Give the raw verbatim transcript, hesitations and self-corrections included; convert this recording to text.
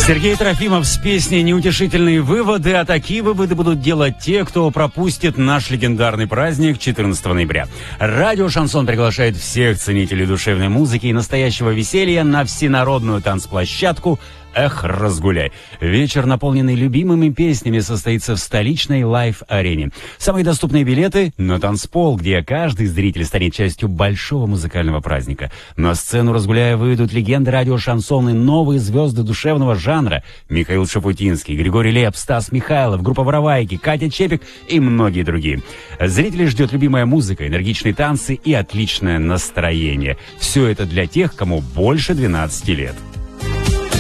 Сергей Трофимов с песней «Неутешительные выводы», а такие выводы будут делать те, кто пропустит наш легендарный праздник четырнадцатого ноября. Радио «Шансон» приглашает всех ценителей душевной музыки и настоящего веселья на всенародную танцплощадку «Эх, разгуляй». Вечер, наполненный любимыми песнями, состоится в столичной лайв-арене. Самые доступные билеты на танцпол, где каждый зритель станет частью большого музыкального праздника. На сцену «Разгуляя» выйдут легенды радио «Шансон» и новые звезды душевного жанра. Михаил Шафутинский, Григорий Лепс, Стас Михайлов, группа «Воровайки», Катя Чепик и многие другие. Зрителей ждет любимая музыка, энергичные танцы и отличное настроение. Все это для тех, кому больше двенадцати лет.